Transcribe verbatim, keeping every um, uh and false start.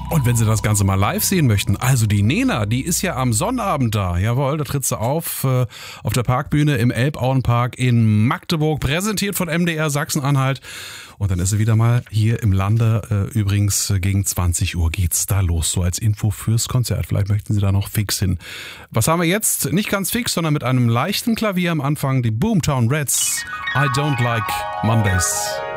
Und wenn Sie das Ganze mal live sehen möchten, also die Nena, die ist ja am Sonnabend da. Jawohl, da tritt sie auf äh, auf der Parkbühne im Elbauenpark in Magdeburg, präsentiert von M D R Sachsen-Anhalt. Und dann ist sie wieder mal hier im Lande. Äh, übrigens äh, gegen zwanzig Uhr geht's da los, so als Info fürs Konzert. Vielleicht möchten Sie da noch fix hin. Was haben wir jetzt? Nicht ganz fix, sondern mit einem leichten Klavier am Anfang. Die Boomtown Rats. I don't like Mondays.